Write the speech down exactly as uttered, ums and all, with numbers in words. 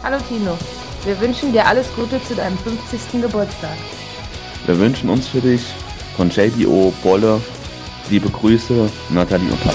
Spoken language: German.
Hallo Tino, wir wünschen dir alles Gute zu deinem fünfzigsten Geburtstag. Wir wünschen uns für dich von J B O Bolle liebe Grüße, Nathalie und Papa.